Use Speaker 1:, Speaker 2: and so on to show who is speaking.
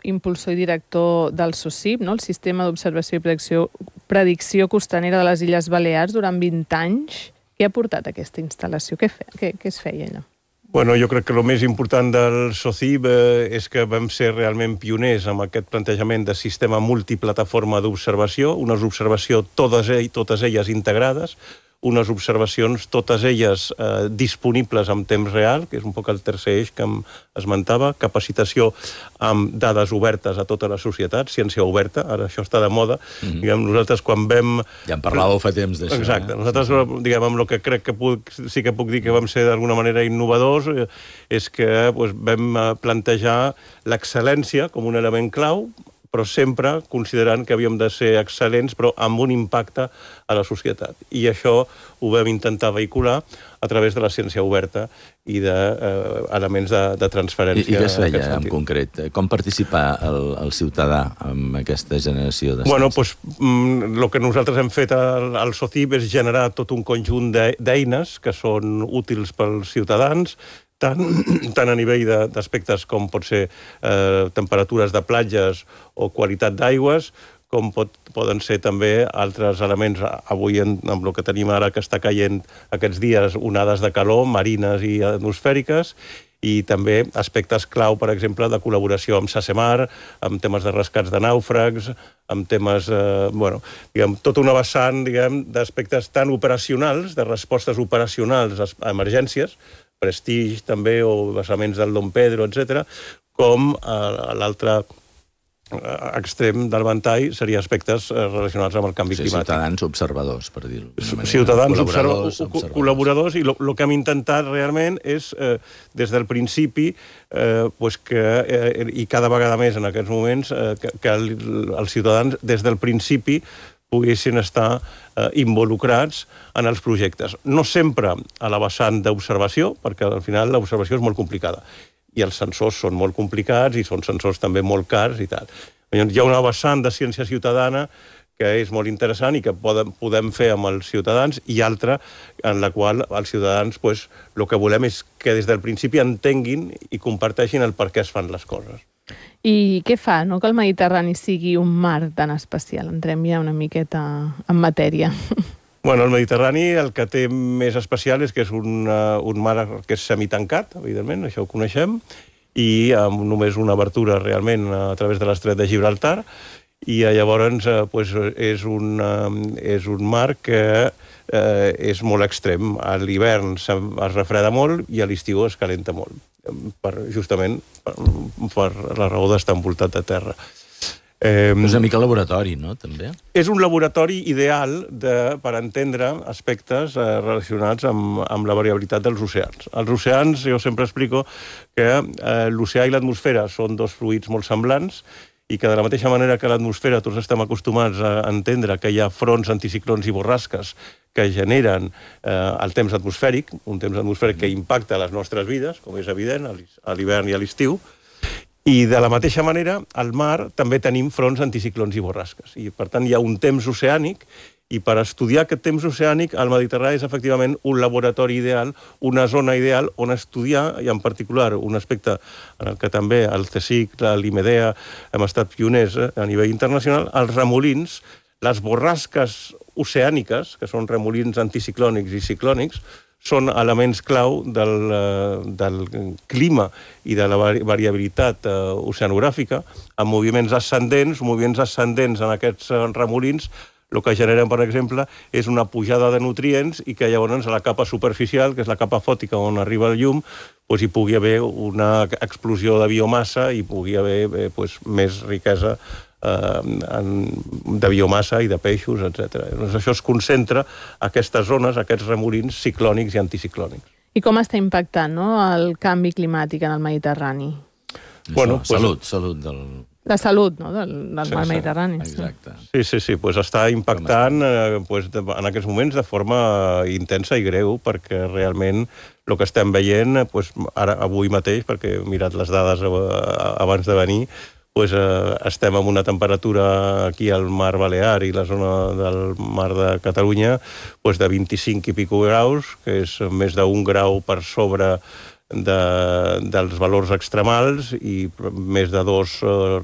Speaker 1: impulsor i director del SOCIP, no? El Sistema d'Observació i Predicció Costanera de les Illes Balears, durant 20 anys. Què ha portat aquesta instal·lació? Què es feia allà?
Speaker 2: Bueno, jo crec que el més important del SOCIP és que vam ser realment pioners amb aquest plantejament de sistema multiplataforma d'observació, unes observacions totes elles integrades, unes observacions totes elles disponibles en temps real, que és un poc el tercer eix que esmentava, capacitació amb dades obertes a tota la societat, ciència oberta, ara això està de moda. Diguem, nosaltres quan vam...
Speaker 3: Ja en parlàveu fa temps d'això.
Speaker 2: Exacte. Nosaltres, diguem, amb el que crec que sí que puc dir que vam ser d'alguna manera innovadors, és que vam plantejar l'excel·lència com un element clau, però sempre considerant que havíem de ser excel·lents, però amb un impacte a la societat. I això ho vam intentar vehicular a través de la ciència oberta i d'elements de transferència.
Speaker 3: I què es feia en concret? Com participar el ciutadà en aquesta generació de ciència?
Speaker 2: Bueno, doncs el que nosaltres hem fet al SOCIP és generar tot un conjunt d'eines que són útils pels ciutadans, tant a nivell d'aspectes com pot ser temperatures de platges o qualitat d'aigües, com poden ser també altres elements, avui amb el que tenim ara que està caient aquests dies, onades de calor marines i atmosfèriques, i també aspectes clau, per exemple, de col·laboració amb SACEMAR, amb temes de rescats de nàufrags, amb temes, diguem, tota una vessant, diguem, d'aspectes tan operacionals, de respostes operacionals a emergències, Prestige també, o vessaments del Dom Pedro, etc., com a l'altre extrem del ventall seria aspectes relacionats amb el canvi climàtic.
Speaker 3: Ciutadans observadors, per dir-ho.
Speaker 2: Ciutadans col·laboradors, i el que hem intentat realment és, des del principi, i cada vegada més en aquests moments, que els ciutadans, des del principi, poguessin estar involucrats en els projectes. No sempre a la vessant d'observació, perquè al final l'observació és molt complicada, i els sensors són molt complicats i són sensors també molt cars i tal. Hi ha una vessant de ciència ciutadana que és molt interessant i que podem fer amb els ciutadans, i altra en la qual els ciutadans el que volem és que des del principi entenguin i comparteixin el per què es fan les coses.
Speaker 1: I què fa que el Mediterrani sigui un mar tan especial? Entrem ja una miqueta en matèria.
Speaker 2: Bueno, el Mediterrani el que té més especial és que és un mar que és semitancat, evidentment, això ho coneixem, i amb només una obertura realment a través de l'estret de Gibraltar, i llavors és un mar que és molt extrem. A l'hivern es refreda molt i a l'estiu es calenta molt, justament per la raó d'estar envoltat de terra.
Speaker 3: És una mica laboratori, no?, també?
Speaker 2: És un laboratori ideal per entendre aspectes relacionats amb la variabilitat dels oceans. Els oceans, jo sempre explico que l'oceà i l'atmosfera són dos fluids molt semblants, i que de la mateixa manera que l'atmosfera tots estem acostumats a entendre que hi ha fronts, anticiclons i borrasques que generen el temps atmosfèric, un temps atmosfèric que impacta les nostres vides, com és evident, a l'hivern i a l'estiu, i de la mateixa manera al mar també tenim fronts, anticiclons i borrasques. I per tant hi ha un temps oceànic, i per estudiar aquest temps oceànic el Mediterrani és efectivament un laboratori ideal, una zona ideal on estudiar, i en particular un aspecte en el que també el CSIC, l'IMEDEA, hem estat pioners a nivell internacional, els remolins, les borrasques oceàniques, que són remolins anticiclònics i ciclònics, són elements clau del clima i de la variabilitat oceanogràfica, amb moviments ascendents en aquests remolins. El que generen, per exemple, és una pujada de nutrients i que llavors a la capa superficial, que és la capa fòtica on arriba el llum, hi pugui haver una explosió de biomassa i pugui haver més riquesa de biomassa i de peixos, etc. Això es concentra a aquestes zones, a aquests remolins ciclònics i anticiclònics.
Speaker 1: I com està impactant el canvi climàtic en el Mediterrani?
Speaker 3: Salut del...
Speaker 1: La salut, no?, del mar Mediterrani.
Speaker 3: Exacte.
Speaker 2: Sí, està impactant en aquests moments de forma intensa i greu, perquè realment el que estem veient, ara avui mateix, perquè he mirat les dades abans de venir, estem amb una temperatura aquí al mar Balear i la zona del mar de Catalunya de 25 i pico graus, que és més d'1 grau per sobre dels valors extremals i més de 2